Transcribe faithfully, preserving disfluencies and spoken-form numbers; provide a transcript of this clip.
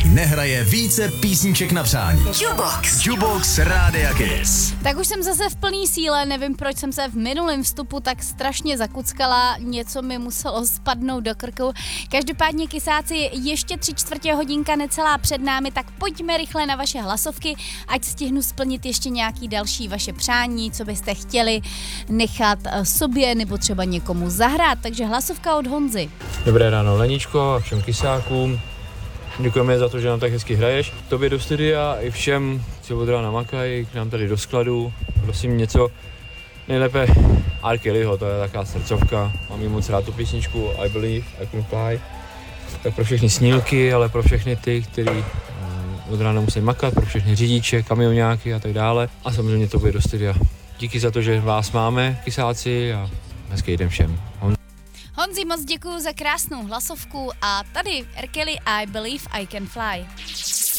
nehraje více písniček na přání. Jukebox. Jukebox Rádia Kiss. Tak už jsem zase v plný síle, nevím, proč jsem se v minulém vstupu tak strašně zakuckala, něco mi muselo spadnout do krku. Každopádně kysáci, ještě tři čtvrtě hodinka necelá před námi, tak pojďme rychle na vaše hlasovky, ať stihnu splnit ještě nějaký další vaše přání, co byste chtěli nechat sobě nebo třeba někomu zahrát, takže hlasovka od Honzy. Dobré ráno, Leničko, a všem kysákům. Děkujeme za to, že nám tak hezky hraješ. Tobě do studia i všem, co od rána makají, k nám tady do skladu. Prosím něco, nejlépe R. Kellyho, to je taková srdcovka. Mám jí moc rád tu písničku I Believe, I Can Fly. Tak pro všechny snílky, ale pro všechny ty, kteří od rána musí makat, pro všechny řidiče, kamionáky a tak dále. A samozřejmě tobě do studia. Díky za to, že vás máme, kysáci, a hezký den všem. Hon- Honzi, moc děkuju za krásnou hlasovku a tady R. Kelly I Believe I Can Fly.